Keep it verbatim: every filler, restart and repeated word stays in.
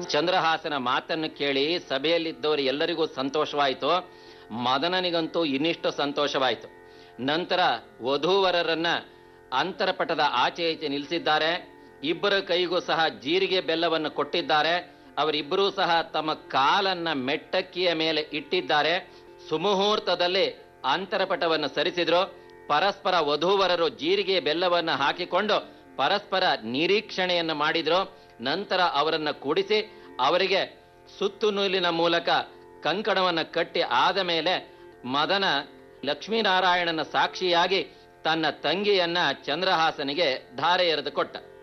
ಚಂದ್ರಹಾಸನ ಮಾತನ್ನು ಕೇಳಿ ಸಭೆಯಲ್ಲಿದ್ದವರು ಎಲ್ಲರಿಗೂ ಸಂತೋಷವಾಯಿತು. ಮದನನಿಗಂತೂ ಇನ್ನಿಷ್ಟು ಸಂತೋಷವಾಯಿತು. ನಂತರ ವಧೂವರರನ್ನ ಅಂತರಪಟದ ಆಚೆ ಈಚೆ ನಿಲ್ಲಿಸಿದ್ದಾರೆ. ಇಬ್ಬರ ಕೈಗೂ ಸಹ ಜೀರಿಗೆ ಬೆಲ್ಲವನ್ನು ಕೊಟ್ಟಿದ್ದಾರೆ. ಅವರಿಬ್ಬರೂ ಸಹ ತಮ್ಮ ಕಾಲನ್ನ ಮೆಟ್ಟಕ್ಕಿಯ ಮೇಲೆ ಇಟ್ಟಿದ್ದಾರೆ. ಸುಮುಹೂರ್ತದಲ್ಲಿ ಅಂತರಪಟವನ್ನು ಸರಿಸಿದ್ರು. ಪರಸ್ಪರ ವಧೂವರರು ಜೀರಿಗೆ ಬೆಲ್ಲವನ್ನು ಹಾಕಿಕೊಂಡು ಪರಸ್ಪರ ನಿರೀಕ್ಷಣೆಯನ್ನು ಮಾಡಿದ್ರು. ನಂತರ ಅವರನ್ನ ಕೂಡಿಸಿ ಅವರಿಗೆ ಸುತ್ತು ನೂಲಿನ ಮೂಲಕ ಕಂಕಣವನ್ನು ಕಟ್ಟಿ ಆದ ಮೇಲೆ ಮದನ ಲಕ್ಷ್ಮೀನಾರಾಯಣನ ಸಾಕ್ಷಿಯಾಗಿ ತನ್ನ ತಂಗಿಯನ್ನ ಚಂದ್ರಹಾಸನಿಗೆ ಧಾರೆ ಎರೆದು ಕೊಟ್ಟ.